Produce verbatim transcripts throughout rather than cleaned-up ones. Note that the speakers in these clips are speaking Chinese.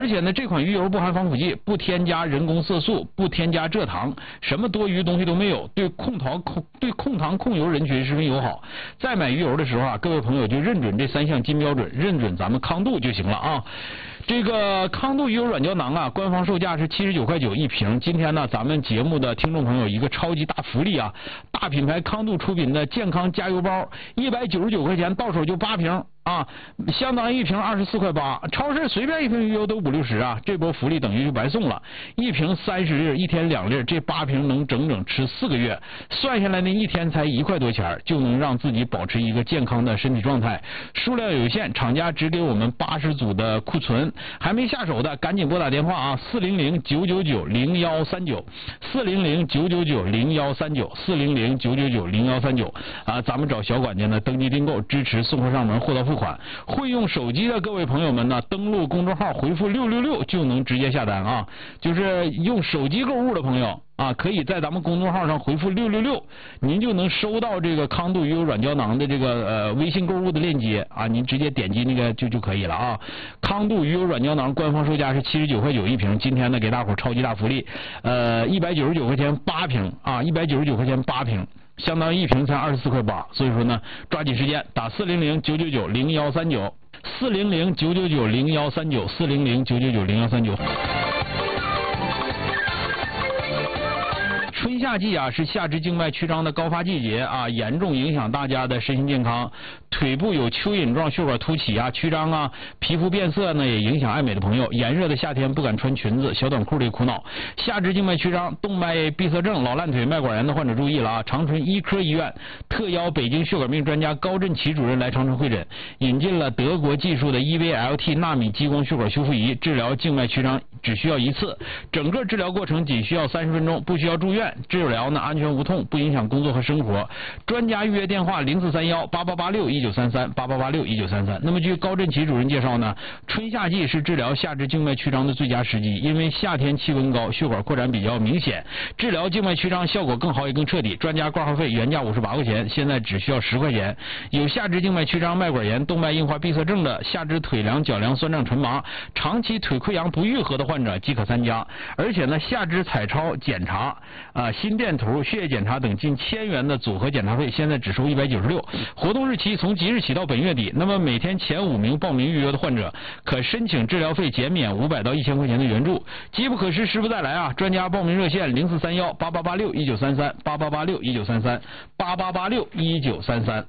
而且呢，这款鱼油不含防腐剂，不添加人工色素，不添加蔗糖，什么多余的东西都没有，对控糖控对控糖控油人群十分友好。在买鱼油的时候啊，各位朋友就认准这三项金标准，认准咱们康度就行了啊。这个康度鱼油软胶囊啊，官方售价是七十九块九一瓶。今天呢，咱们节目的听众朋友一个超级大福利啊，大品牌康度出品的健康加油包，一百九十九块钱到手就八瓶。啊，相当于一瓶二十四块八，超市随便一瓶鱼油都五六十啊，这波福利等于就白送了。一瓶三十粒，一天两粒，这八瓶能整整吃四个月，算下来呢，一天才一块多钱，就能让自己保持一个健康的身体状态。数量有限，厂家只给我们八十组的库存，还没下手的赶紧拨打电话啊，四零零九九九零幺三九，四零零九九九零幺三九，四零零九九九零幺三九啊，咱们找小管家呢登记订购，支持送货上门，货到付款。会用手机的各位朋友们呢，登录公众号回复六六六就能直接下单啊。就是用手机购物的朋友啊，可以在咱们公众号上回复六六六，您就能收到这个康度鱼油软胶囊的这个呃微信购物的链接啊，您直接点击那个就就可以了啊。康度鱼油软胶囊官方售价是七十九块九一瓶，今天呢给大伙超级大福利，呃一百九十九块钱八瓶啊，一百九十九块钱八瓶。相当于一瓶才二十四块八，所以说呢，抓紧时间打四零零九九九零幺三九，四零零九九九零幺三九，四零零九九九零幺三九。春夏季啊是下肢静脉曲张的高发季节啊，严重影响大家的身心健康。腿部有蚯蚓状血管凸起啊、曲张啊，皮肤变色呢也影响爱美的朋友。炎热的夏天不敢穿裙子、小短裤的苦恼。下肢静脉曲张、动脉闭塞症、老烂腿、脉管炎的患者注意了啊！长春医科医院特邀北京血管病专家高振奇主任来长春会诊，引进了德国技术的 E V L T 纳米激光血管修复仪，治疗静脉曲张只需要一次，整个治疗过程仅需要三十分钟，不需要住院。治疗呢安全无痛，不影响工作和生活。专家预约电话零四三幺八八八六一九三三八八八六一九三三。那么据高振奇主任介绍呢，春夏季是治疗下肢静脉曲张的最佳时机，因为夏天气温高，血管扩展比较明显，治疗静脉曲张效果更好也更彻底。专家挂号费原价五十八块钱，现在只需要十块钱。有下肢静脉曲张、脉管炎、动脉硬化闭塞症的，下肢腿凉、脚凉、酸胀、沉麻，长期腿溃疡不愈合的患者即可参加。而且呢，下肢彩超检查啊、心电图、血液检查等近千元的组合检查费，现在只收一百九十六。活动日期从即日起到本月底。那么每天前五名报名预约的患者，可申请治疗费减免五百到一千块钱的援助。机不可失，时不再来啊！专家报名热线零四三幺八八八六一九三三八八八六一九三三八八八六一九三三。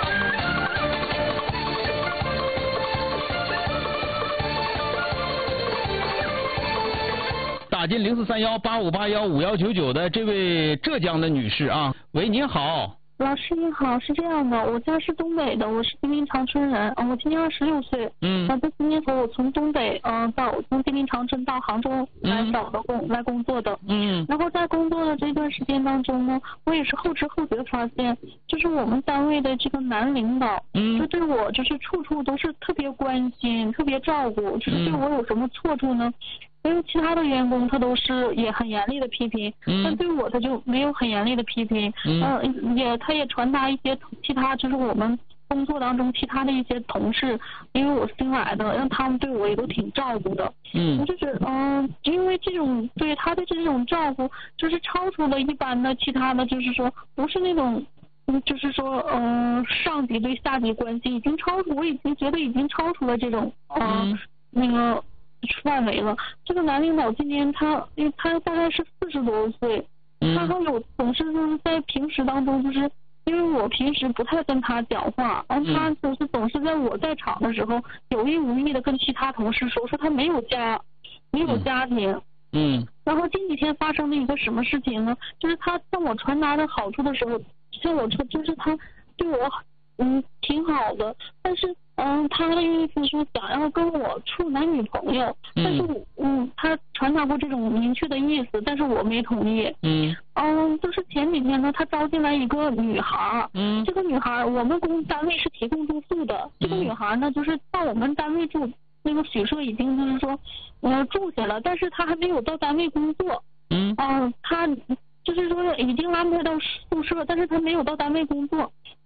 打进零四三幺八五八幺五幺九九的这位浙江的女士啊，喂，您好。 老师你好，是这样的，我家是东北的，我是吉林长春人，嗯，我今年二十六岁，嗯，那这今年头我从东北，嗯，到从吉林长春到杭州来找的工、嗯、来工作的，嗯，然后在工作的这段时间当中呢，我也是后知后觉发现，就是我们单位的这个男领导，嗯，就对我就是处处都是特别关心，特别照顾，就是对我有什么错处呢？因为其他的员工他都是也很严厉的批评，嗯，但对我他就没有很严厉的批评，嗯，呃、也他也传达一些其他就是我们工作当中其他的一些同事，因为我新来的，让他们对我也都挺照顾的，嗯，我就觉得，嗯、呃，因为这种对他的这种照顾，就是超出了一般的其他的，就是说不是那种。嗯，就是说，嗯、呃，上级对下级关系已经超出，我已经觉得已经超出了这种，呃、嗯，那个。范围了。这个男领导今年他，因为他大概是四十多岁，嗯、他还有总是就是在平时当中，就是因为我平时不太跟他讲话，然后他就是总是在我在场的时候，有意无意的跟其他同事说说他没有家，没有家庭。嗯。然后近几天发生的一个什么事情呢？就是他向我传达的好处的时候，向我说就是他对我嗯挺好的，但是。嗯，他的意思是想要跟我处男女朋友，但是我嗯，他传达过这种明确的意思，但是我没同意。嗯，嗯，就是前几天呢，他招进来一个女孩，嗯，这个女孩我们公单位是提供住宿的，这个女孩呢就是到我们单位住，那个宿舍已经就是说呃住下了，但是她还没有到单位工作。嗯，嗯，她就是说已经安排到宿舍，但是她没有到单位工作。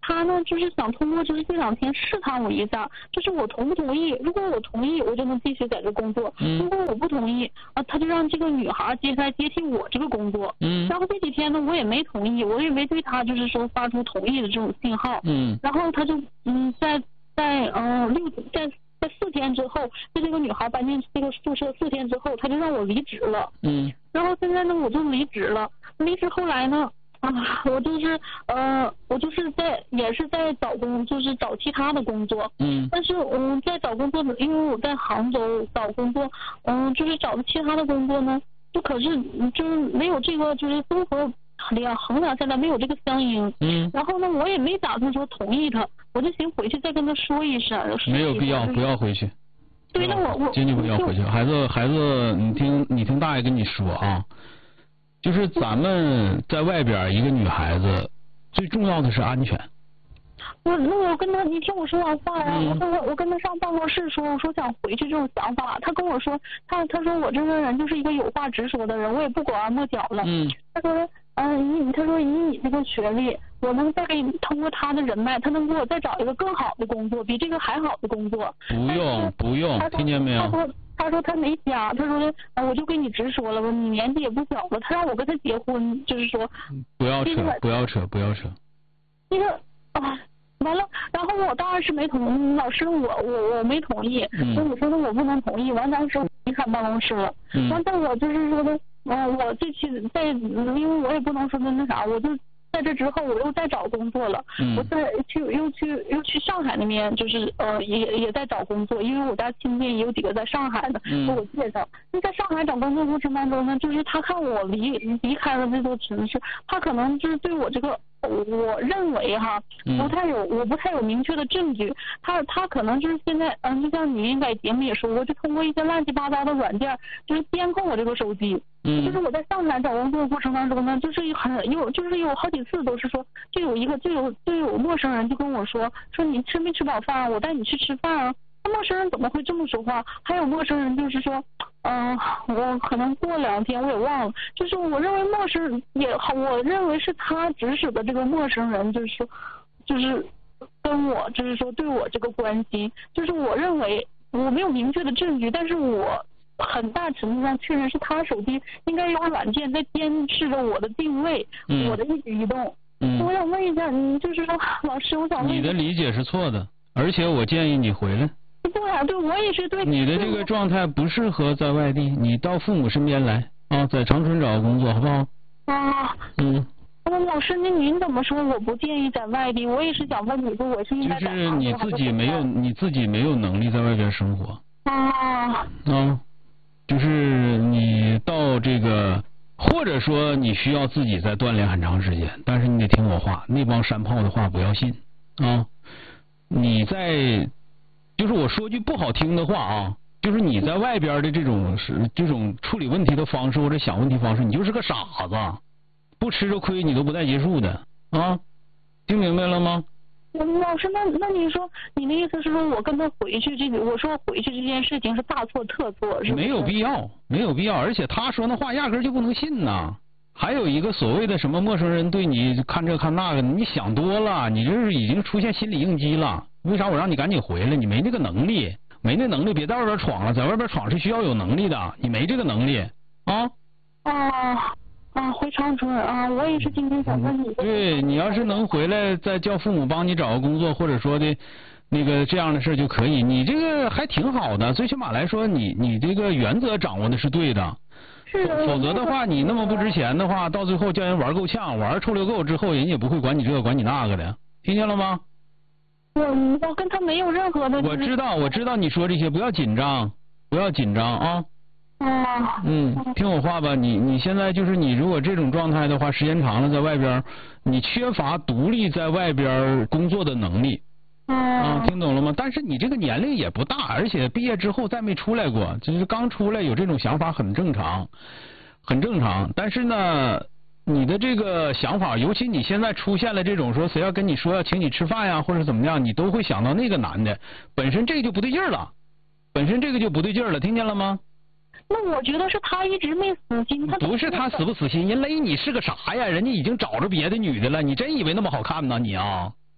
他呢就是想通过就是这两天试探我一下，就是我同不同意？如果我同意，我就能继续在这工作； 嗯、 如果我不同意，啊，他就让这个女孩接下来接替我这个工作。 嗯。 然后这几天呢，我也没同意，我也没对他就是说发出同意的这种信号。 嗯。 然后他就嗯在在嗯、呃、六在在四天之后，在这个女孩搬进这个宿舍四天之后，他就让我离职了。 嗯。 然后现在呢，我就离职了。离职后来呢？啊，我就是呃，我就是在也是在找工，就是找其他的工作。 嗯。 但是嗯，在找工作的，因为我在杭州找工作，嗯，就是找的其他的工作呢，就可是就是没有这个就是综合量衡量下来没有这个相应。 嗯。 然后呢，我也没打算说同意他，我就寻回去再跟他说一声。 没有必要，不要回去。 对，那我我坚决不要回去。孩子孩子，你听你听大爷跟你说啊。就是咱们在外边一个女孩子，最重要的是安全。 我那我跟他，你听我说完话呀、啊。 嗯、 我跟我我跟他上办公室说，我说想回去这种想法，他跟我说，他他说我这个人就是一个有话直说的人，我也不拐弯抹角了。 嗯。 他说，嗯，以他说以你这个学历，我能再给你通过他的人脉，他能给我再找一个更好的工作，比这个还好的工作。 不用不用，听见没有？ 他说他说他没家，他说啊，我就跟你直说了吧，你年纪也不小了，他让我跟他结婚，就是说。 不要扯，不要扯，不要扯。 那个啊。完了，然后我当然是没同意，老师我我我没同意， 嗯、 所以我说的我不能同意，完当时我离开办公室了， 嗯、 完但我就是说的，嗯、呃，我这期在，因为我也不能说的那啥，我就在这之后我又在找工作了， 嗯、 我再去又去又去上海那边，就是呃也也在找工作，因为我家亲戚也有几个在上海的， 嗯、 给我介绍。那在上海找工作过程当中呢，就是他看我离离开了这座城市，他可能就是对我这个。我认为哈，不太有，我不太有明确的证据。他他可能就是现在，嗯，就像你应该节目也说过，就通过一些乱七八糟的软件，就是监控我这个手机。 嗯。 就是我在上海找工作的过程当中呢，就是很有，就是有好几次都是说，就有一个就有就有陌生人就跟我说，说你吃没吃饱饭，我带你去吃饭啊。那陌生人怎么会这么说话？还有陌生人就是说，嗯、呃，我可能过两天我也忘了，就是我认为陌生人也好，我认为是他指使的这个陌生人，就是说，就是跟我就是说对我这个关心，就是我认为我没有明确的证据，但是我很大程度上确认是他手机应该有软件在监视着我的定位， 嗯、 我的一举一动。 嗯。 我想问一下，你就是说，老师，我想问你的理解是错的，而且我建议你回来。 对啊，对我也是对。 你的这个状态不适合在外地，你到父母身边来啊，在长春找个工作，好不好？ 啊。 嗯。 那老师，那您怎么说？我不建议在外地，我也是想问你说，我是应该在就是你自己没有，你自己没有能力在外边生活。 啊。 啊，就是你到这个，或者说你需要自己再锻炼很长时间，但是你得听我话，那帮山炮的话不要信啊！你在。就是我说句不好听的话啊，就是你在外边的这种是这种处理问题的方式或者想问题方式，你就是个傻子，不吃着亏你都不带结束的啊，听明白了吗？ 老师，那那你说你的意思是说我跟他回去这个，我说回去这件事情是大错特错，是不是？ 没有必要，没有必要，而且他说那话压根就不能信呐。还有一个所谓的什么陌生人对你看这看那个，你想多了，你这是已经出现心理应激了。为啥我让你赶紧回来？你没那个能力，没那能力，别在外边闯了。在外边闯是需要有能力的，你没这个能力啊。 啊啊，回长春啊！我也是今天想问你。 对，你要是能回来，再叫父母帮你找个工作，或者说的，那个这样的事就可以。你这个还挺好的，最起码来说，你你这个原则掌握的是对的。 是的。 否则的话，你那么不值钱的话，到最后叫人玩够呛，玩臭溜够之后，人也不会管你这个管你那个的，听见了吗？ 我我跟他没有任何的。 我知道，我知道你说这些，不要紧张，不要紧张啊。 啊。 嗯，听我话吧，你你现在就是你如果这种状态的话，时间长了在外边，你缺乏独立在外边工作的能力。啊，听懂了吗？但是你这个年龄也不大，而且毕业之后再没出来过，就是刚出来有这种想法很正常，很正常。但是呢，你的这个想法，尤其你现在出现了这种说谁要跟你说要请你吃饭呀，或者怎么样，你都会想到那个男的，本身这个就不对劲儿了，本身这个就不对劲儿了，听见了吗？ 那我觉得是他一直没死心，他不是他死不死心，人勒你是个啥呀？人家已经找着别的女的了，你真以为那么好看呢你啊？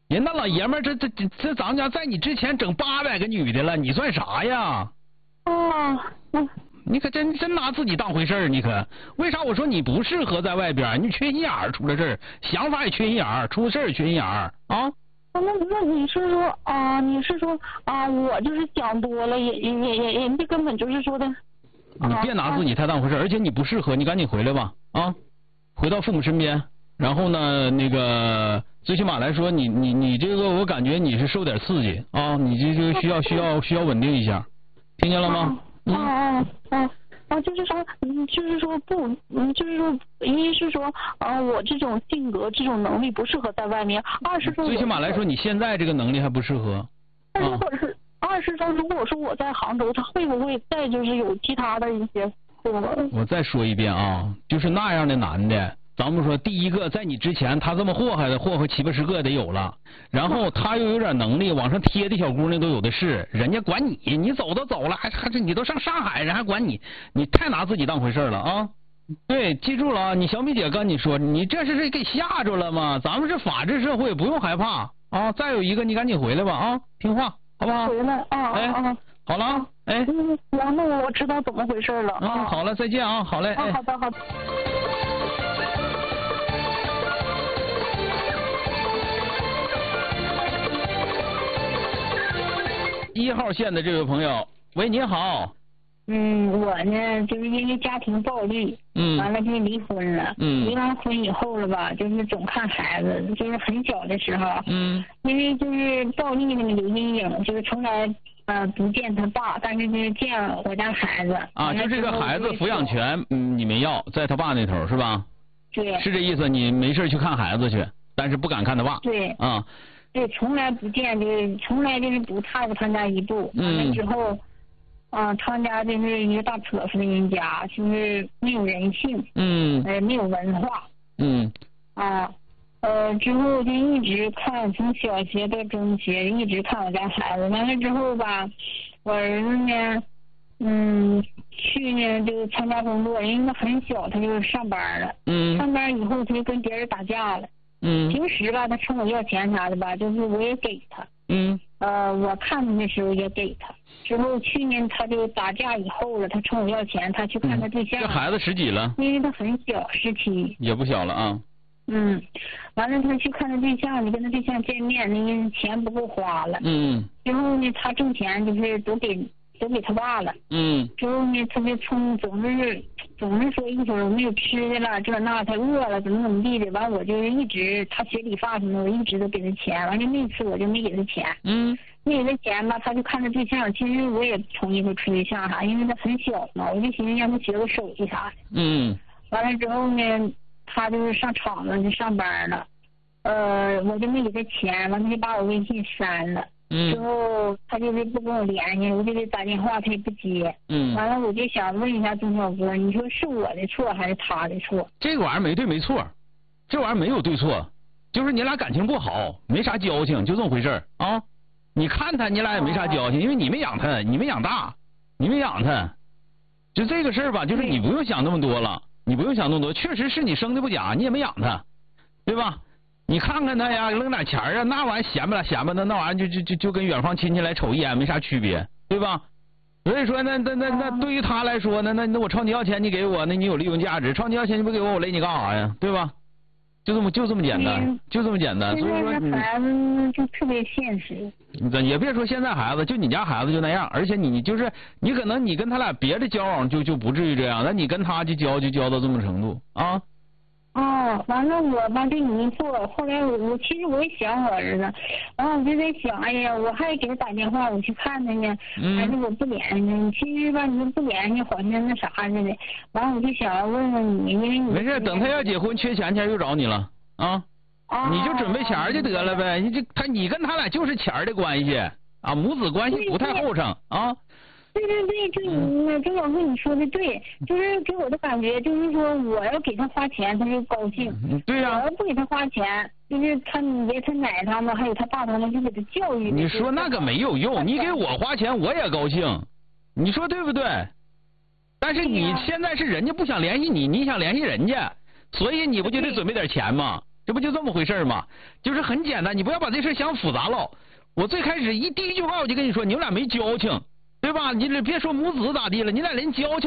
人那老爷们儿这这这这咱们家在你之前整八百个女的了，你算啥呀？ 哦，嗯。 你可真真拿自己当回事儿，你可为啥我说你不适合在外边？你缺心眼儿，出了事儿，想法也缺心眼儿，出了事儿也缺心眼儿啊！ 那那你是说啊、呃？你是说啊、呃？我就是想多了，也也也人家根本就是说的。 你别拿自己太当回事儿，而且你不适合，你赶紧回来吧啊！回到父母身边，然后呢，那个最起码来说，你你你这个我感觉你是受点刺激啊，你这个需要需要需要稳定一下，听见了吗？ 哦哦哦啊，就是说，嗯，就是说不，嗯，就是说，一是说，啊，我这种性格、这种能力不适合在外面；二是说， 最起码来说，你现在这个能力还不适合。 那如果是，二是说，如果说我在杭州，他会不会再就是有其他的一些？ 我再说一遍啊，就是那样的男的。咱们说，第一个在你之前，他这么祸害的祸害七八十个得有了，然后他又有点能力，往上贴的小姑娘都有的是，人家管你，你走都走了，还还是你都上上海，人还管你，你太拿自己当回事了啊！对，记住了啊，你小米姐跟你说，你这是是给吓着了吗？咱们是法治社会，不用害怕啊！再有一个，你赶紧回来吧啊，听话，好不好？ 回来啊！ 哎， 啊好了啊，哎， 嗯，然后我知道怎么回事了。 嗯，好了，再见啊，好嘞，哎， 好的，好的。 一号线的这位朋友，喂，你好。 嗯，我呢，就是因为家庭暴力， 嗯， 完了就离婚了。 嗯， 离完婚以后了吧，就是总看孩子，就是很小的时候， 嗯， 因为就是暴力那个有阴影，就是从来呃不见他爸，但是就是见我家孩子。 啊，就这个孩子抚养权，嗯，你没要，在他爸那头是吧？ 对。 是这意思，你没事去看孩子去，但是不敢看他爸。 对。 啊。 对，从来不见，就是从来就是不踏入他家一步。完了之后，啊、呃，他家就是一个大扯夫的人家，就是没有人性。 嗯。 呃，没有文化。 嗯。 啊，呃，之后就一直看，从小学到中学一直看我家孩子。完了之后吧，我儿子呢，嗯，去年就参加工作，因为他很小，他就上班了。 嗯。 上班以后他就跟别人打架了。 嗯， 平时吧，他冲我要钱啥的吧，就是我也给他。 嗯。 呃，我看他的时候也给他。之后去年他就打架以后了，他冲我要钱，他去看他对象。 这孩子十几了？ 因为他很小，十七。 也不小了啊。 嗯，完了他去看他对象，你跟他对象见面，那个钱不够花了。 嗯。 之后呢，他挣钱就是都给都给他爸了。 嗯。 之后呢，他就冲总是。总是说一会儿没有吃的了，这那他饿了，怎么怎么地的。完我就一直他学理发什么，我一直都给他钱。完了那次我就没给他钱。 嗯。 没给他钱吧，他就看他对象。其实我也同意他处对象啥，因为他很小嘛，我就寻思让他学个手艺啥的。 嗯。 完了之后呢，他就是上厂子去上班了，呃，我就没给他钱，完他就把我微信删了。 嗯。 之后他就是不跟我联系，我就给打电话，他也不接。 嗯。 完了，我就想问一下钟小波，你说是我的错还是他的错？ 这个玩意儿没对没错，这玩意儿没有对错，就是你俩感情不好，没啥交情，就这么回事儿啊。你看他，你俩也没啥交情，因为你没养他，你没养大，你没养他，就这个事儿吧，就是你不用想那么多了，你不用想那么多，确实是你生的不假，你也没养他，对吧？你看看他呀，扔点钱啊，那玩意儿闲不啦闲吧，那那玩意儿就就就就跟远房亲戚来瞅一眼没啥区别，对吧？所以说，那那那那对于他来说，那那那我朝你要钱，你给我，那你有利用价值；朝你要钱，你不给我，我勒你干啥呀？对吧？就这么就这么简单，就这么简单。所以说， 孩子就特别现实。 你也别说现在孩子，就你家孩子就那样，而且你就是你可能你跟他俩别的交往就就不至于这样，那你跟他就交就交到这么程度啊。 哦，完了我吧对你没错，后来我我其实我也想我儿子，然后我就在想，哎呀，我还给他打电话，我去看他呢， 嗯、 还是我不联系呢？其实吧，你说不联系，好像那啥似的。完了我就想问问你，因为你没事，等他要结婚缺钱钱又找你了啊， 哦、 你就准备钱就得了呗。你这他你跟他俩就是钱的关系啊，母子关系不太厚诚啊。 对对对，就你钟小哥你说的对，就是给我的感觉就是说，我要给他花钱，他就高兴。 对呀、啊。 我要不给他花钱，就是他爷他奶他们还有他爸他们就给他教育。 你说那个没有用，你给我花钱我也高兴，你说对不对？但是你现在是人家不想联系你，你想联系人家，所以你不就得准备点钱吗？ 这不就这么回事吗？就是很简单，你不要把这事想复杂了。我最开始一第一句话我就跟你说，你们俩没交情，对吧？你别说母子咋地了，你俩连交情